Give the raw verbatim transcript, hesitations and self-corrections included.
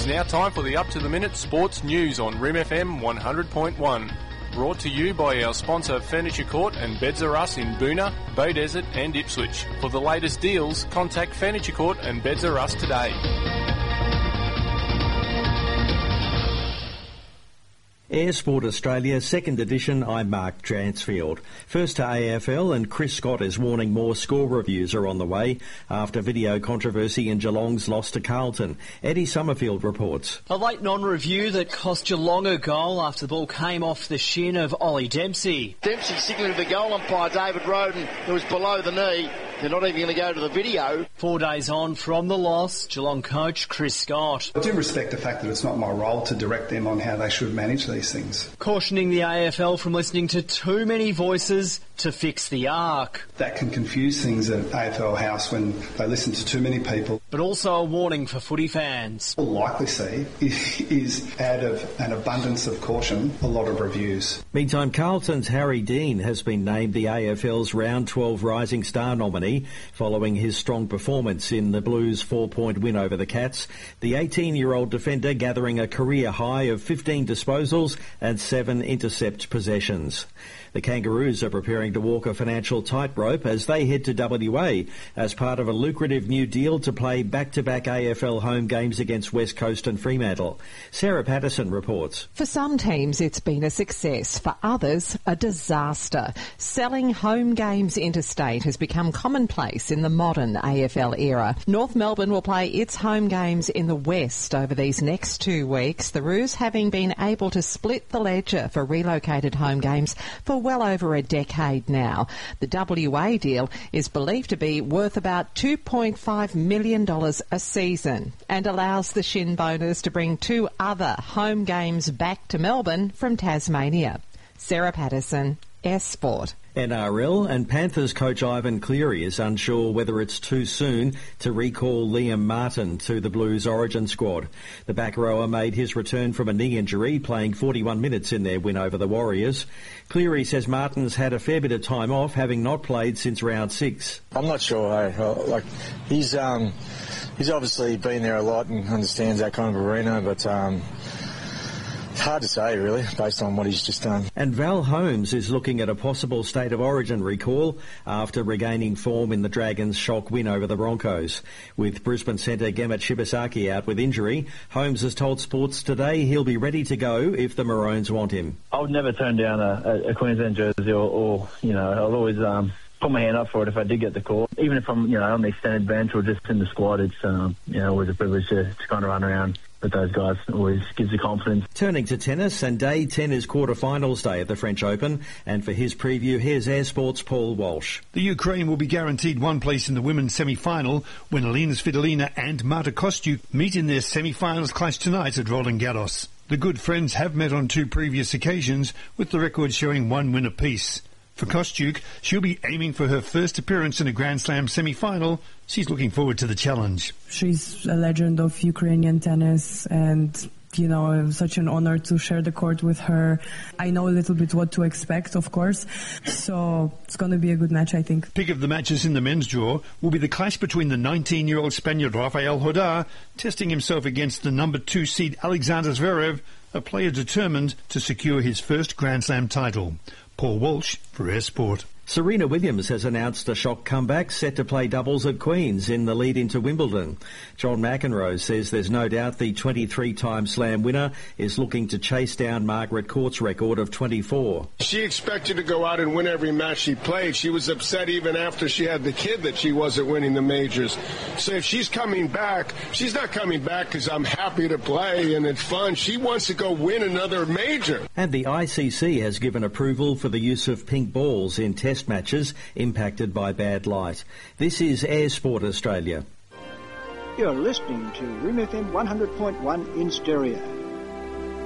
It's now time for the up-to-the-minute sports news on R I M F M one hundred point one. Brought to you by our sponsor Furniture Court and Beds R Us in Boonah, Beaudesert and Ipswich. For the latest deals, contact Furniture Court and Beds R Us today. Air Sport Australia, second edition, I'm Mark Dransfield. First to A F L, and Chris Scott is warning more score reviews are on the way after video controversy in Geelong's loss to Carlton. Eddie Summerfield reports. A late non-review that cost Geelong a goal after the ball came off the shin of Ollie Dempsey. Dempsey signaling to the goal umpire David Roden, who was below the knee. They're not even going to go to the video. Four days on from the loss, Geelong coach Chris Scott. I do respect the fact that it's not my role to direct them on how they should manage these things. Cautioning the A F L from listening to too many voices to fix the arc. That can confuse things at A F L House when they listen to too many people. But also a warning for footy fans. What we'll likely see is, out of an abundance of caution, a lot of reviews. Meantime, Carlton's Harry Dean has been named the A F L's Round twelve Rising Star nominee following his strong performance in the Blues' four-point win over the Cats. The eighteen-year-old defender gathering a career high of fifteen disposals and seven intercept possessions. The Kangaroos are preparing to walk a financial tightrope as they head to W A as part of a lucrative new deal to play back-to-back A F L home games against West Coast and Fremantle. Sarah Patterson reports. For some teams, it's been a success. For others, a disaster. Selling home games interstate has become commonplace in the modern A F L era. North Melbourne will play its home games in the West over these next two weeks, the Roos having been able to split the ledger for relocated home games for well over a decade now. The W A deal is believed to be worth about two point five million dollars a season and allows the Shin Boners to bring two other home games back to Melbourne from Tasmania. Sarah Patterson, S Sport. N R L and Panthers coach Ivan Cleary is unsure whether it's too soon to recall Liam Martin to the Blues origin squad. The back rower made his return from a knee injury, playing forty-one minutes in their win over the Warriors. Cleary says Martin's had a fair bit of time off, having not played since round six. I'm not sure, hey. Like, he's, um, he's obviously been there a lot and understands that kind of arena, but... Um It's hard to say, really, based on what he's just done. And Val Holmes is looking at a possible state of origin recall after regaining form in the Dragons' shock win over the Broncos. With Brisbane centre Gemma Shibasaki out with injury, Holmes has told Sports Today he'll be ready to go if the Maroons want him. I would never turn down a, a Queensland jersey or, or, you know, I'll always... Um put my hand up for it if I did get the call. Even if I'm, you know, on the extended bench or just in the squad, it's, um, you know, always a privilege to, to kind of run around with those guys. It always gives you confidence. Turning to tennis, and day ten is quarter-finals day at the French Open. And for his preview, here's Air Sport's Paul Walsh. The Ukraine will be guaranteed one place in the women's semi-final when Alina Svitolina and Marta Kostyuk meet in their semi-finals clash tonight at Roland Garros. The good friends have met on two previous occasions, with the record showing one win apiece. For Kostyuk, she'll be aiming for her first appearance in a Grand Slam semi-final. She's looking forward to the challenge. She's a legend of Ukrainian tennis, and, you know, it was such an honor to share the court with her. I know a little bit what to expect, of course, so it's going to be a good match, I think. Pick of the matches in the men's draw will be the clash between the nineteen-year-old Spaniard Rafael Hodar testing himself against the number two seed Alexander Zverev, a player determined to secure his first Grand Slam title. Paul Walsh for Air Sport. Serena Williams has announced a shock comeback, set to play doubles at Queen's in the lead into Wimbledon. John McEnroe says there's no doubt the twenty-three-time Slam winner is looking to chase down Margaret Court's record of twenty-four. She expected to go out and win every match she played. She was upset even after she had the kid that she wasn't winning the majors. So if she's coming back, she's not coming back because I'm happy to play and it's fun. She wants to go win another major. And the I C C has given approval for the use of pink balls in test matches impacted by bad light. This is Air Sport Australia. You're listening to R I M F M one hundred point one in stereo.